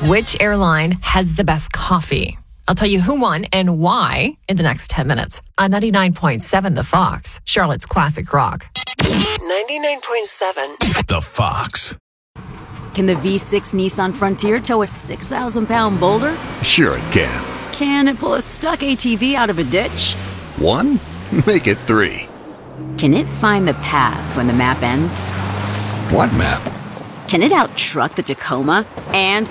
Which airline has the best coffee? I'll tell you who won and why in the next 10 minutes. On 99.7 The Fox, Charlotte's Classic Rock. 99.7 The Fox. Can the V6 Nissan Frontier tow a 6,000-pound boulder? Sure it can. Can it pull a stuck ATV out of a ditch? 1? Make it 3. Can it find the path when the map ends? What map? Can it out-truck the Tacoma? And